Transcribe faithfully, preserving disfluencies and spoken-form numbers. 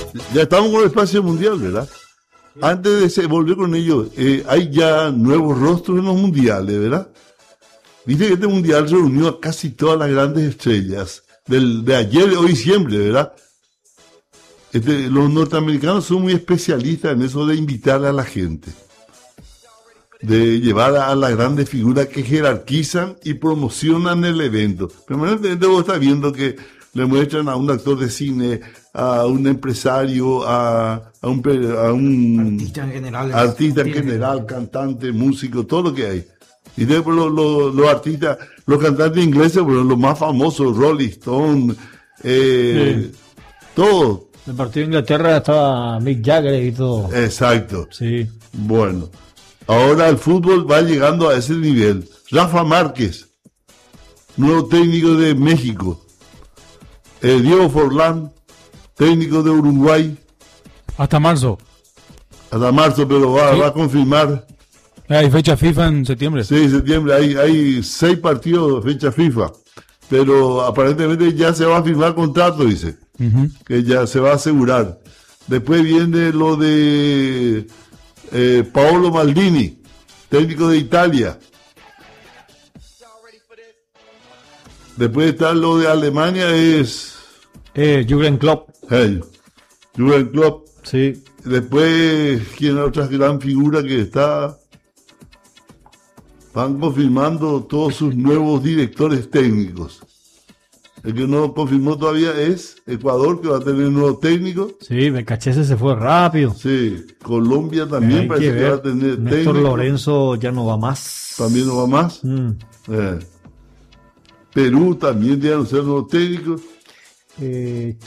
Ya estamos con el espacio mundial, ¿verdad? Antes de se volver con ellos, eh, hay ya nuevos rostros en los mundiales, ¿verdad? Viste que este mundial reunió a casi todas las grandes estrellas del, de ayer, hoy y siempre, ¿verdad? Este, los norteamericanos son muy especialistas en eso de invitar a la gente, de llevar a, a las grandes figuras que jerarquizan y promocionan el evento. Permanentemente vos estás viendo que le muestran a un actor de cine, a un empresario, a, a un, a un artista en general, artista en general, cantante, músico, todo lo que hay. Y después los, los, los artistas, los cantantes ingleses, bueno, los más famosos, Rolling Stone, eh, sí. todo. En el partido de Inglaterra estaba Mick Jagger y todo. Exacto. Sí. Bueno, ahora el fútbol va llegando a ese nivel. Rafa Márquez, nuevo técnico de México. Eh, Diego Forlán, técnico de Uruguay. Hasta marzo. Hasta marzo, pero va, sí. va a confirmar. Hay fecha FIFA en septiembre. Sí, septiembre. Hay, hay seis partidos de fecha FIFA. Pero aparentemente ya se va a firmar contrato, dice. Uh-huh. Que ya se va a asegurar. Después viene lo de eh, Paolo Maldini, técnico de Italia. Después está lo de Alemania, es... Eh, Jürgen Klopp. Hey, Jürgen Klopp. Sí. Después, ¿quién es otra gran figura que está? Van confirmando todos sus nuevos directores técnicos. El que no confirmó todavía es Ecuador, que va a tener nuevo técnico. Sí, Becachese se fue rápido. Sí, Colombia también Hay parece que, que va a tener Néstor técnico. Lorenzo ya no va más. También no va más. Mm. Eh. Perú también tiene un ser nuevo técnico. Eh,